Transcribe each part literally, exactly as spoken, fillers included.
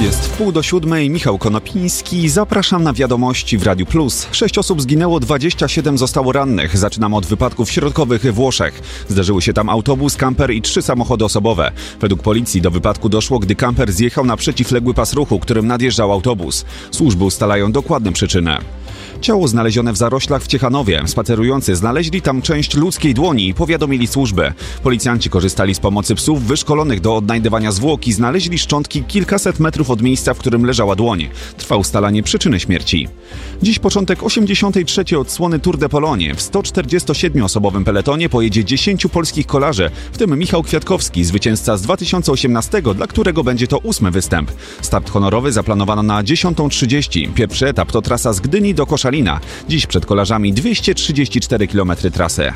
Jest wpół do siódmej, Michał Konopiński. Zapraszam na wiadomości w Radiu Plus. Sześć osób zginęło, dwadzieścia siedem zostało rannych. Zaczynamy od wypadków środkowych we Włoszech. Zdarzyły się tam autobus, kamper i trzy samochody osobowe. Według policji do wypadku doszło, gdy kamper zjechał na przeciwległy pas ruchu, którym nadjeżdżał autobus. Służby ustalają dokładną przyczynę. Ciało znalezione w zaroślach w Ciechanowie. Spacerujący znaleźli tam część ludzkiej dłoni i powiadomili służby. Policjanci korzystali z pomocy psów wyszkolonych do odnajdywania zwłok i znaleźli szczątki kilkaset metrów od miejsca, w którym leżała dłoń. Trwa ustalanie przyczyny śmierci. Dziś początek osiemdziesiątej trzeciej odsłony Tour de Pologne. W sto czterdziestosiedmioosobowym peletonie pojedzie dziesięciu polskich kolarzy, w tym Michał Kwiatkowski, zwycięzca z dwa tysiące osiemnastego, dla którego będzie to ósmy występ. Start honorowy zaplanowano na dziesiątą trzydzieści. Pierwszy etap to trasa z Gdyni do Koszalina. Dziś przed kolarzami dwieście trzydzieści cztery kilometry trasy.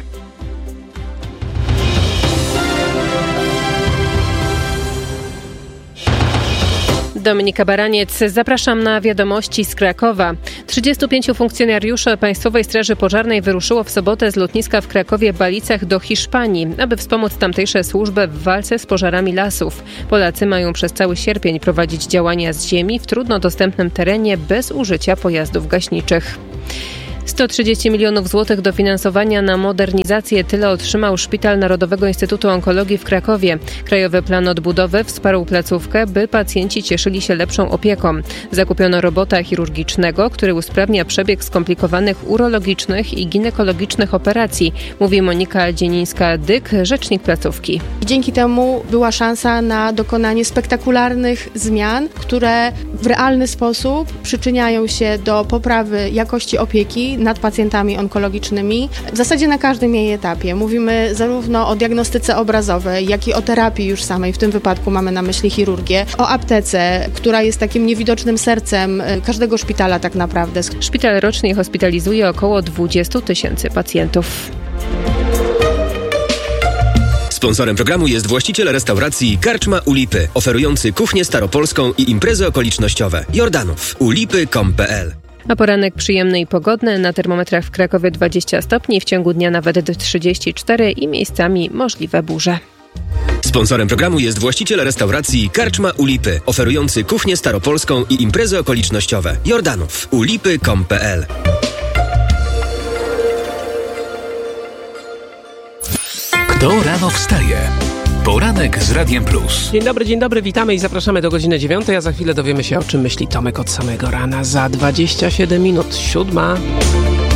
Dominika Baraniec, zapraszam na wiadomości z Krakowa. trzydziestu pięciu funkcjonariuszy Państwowej Straży Pożarnej wyruszyło w sobotę z lotniska w Krakowie-Balicach do Hiszpanii, aby wspomóc tamtejsze służby w walce z pożarami lasów. Polacy mają przez cały sierpień prowadzić działania z ziemi w trudno dostępnym terenie bez użycia pojazdów gaśniczych. sto trzydzieści milionów złotych dofinansowania na modernizację tyle otrzymał Szpital Narodowego Instytutu Onkologii w Krakowie. Krajowy Plan Odbudowy wsparł placówkę, by pacjenci cieszyli się lepszą opieką. Zakupiono robota chirurgicznego, który usprawnia przebieg skomplikowanych urologicznych i ginekologicznych operacji, mówi Monika Dzienińska-Dyk, rzecznik placówki. Dzięki temu była szansa na dokonanie spektakularnych zmian, które w realny sposób przyczyniają się do poprawy jakości opieki nad pacjentami onkologicznymi. W zasadzie na każdym jej etapie. Mówimy zarówno o diagnostyce obrazowej, jak i o terapii już samej. W tym wypadku mamy na myśli chirurgię. O aptece, która jest takim niewidocznym sercem każdego szpitala tak naprawdę. Szpital rocznie hospitalizuje około dwadzieścia tysięcy pacjentów. Sponsorem programu jest właściciel restauracji Karczma u Lipy, oferujący kuchnię staropolską i imprezy okolicznościowe. Jordanów. u lipy kropka com kropka p l. A poranek przyjemny i pogodny, na termometrach w Krakowie dwadzieścia stopni, w ciągu dnia nawet do trzydzieści cztery i miejscami możliwe burze. Sponsorem programu jest właściciel restauracji Karczma u Lipy, oferujący kuchnię staropolską i imprezy okolicznościowe. Jordanów. u lipy kropka com kropka p l. Kto rano wstaje? Poranek z Radiem Plus. Dzień dobry, dzień dobry, witamy i zapraszamy do godziny dziewiątej, a za chwilę dowiemy się, o czym myśli Tomek od samego rana. Za dwadzieścia siedem minut, siódma.